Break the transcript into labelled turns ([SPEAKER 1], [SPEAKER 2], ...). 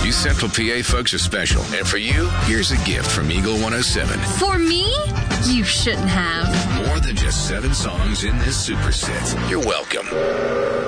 [SPEAKER 1] You Central PA folks are special. And for you, here's a gift from Eagle 107.
[SPEAKER 2] For me? You shouldn't have.
[SPEAKER 1] More than just 7 songs in this super set. You're welcome.